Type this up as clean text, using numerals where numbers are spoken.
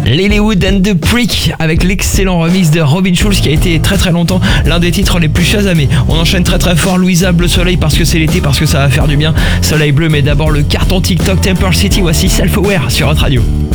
Lilywood and the Prick avec l'excellent remix de Robin Schulz qui a été très très longtemps l'un des titres les plus chasamés. On enchaîne très très fort Louisa Bleu Soleil parce que c'est l'été, parce que ça va faire du bien. Soleil bleu, mais d'abord le carton TikTok Temple City, voici Self Aware sur Hot Radio.